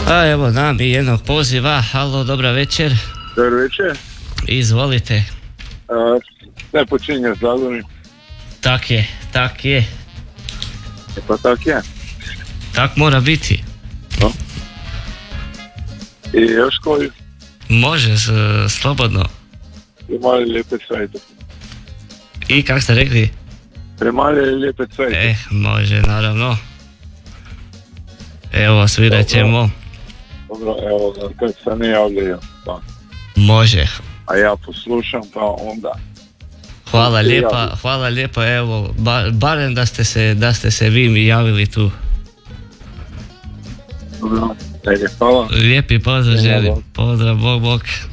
A evo nam i jednog poziva. Halo, dobra večer. Dobar večer. Izvolite. Ne počinje zadovoljni. Tak je. Pa tak je. Tak mora biti. No. I još koji Može, slobodno. premali lijepe cvajte. I kak ste rekli? Premali lijepe cvajte. Može, naravno. Evo, svirat ćemo. Dobro, evo, kad se ne javljaju. Pa. Može. A ja poslušam, pa onda. Hvala lijepa, evo, barem da ste se vi mi javili tu. Dobro, ajde, hvala. Lijepi pozdrav želim. Pozdrav, bok.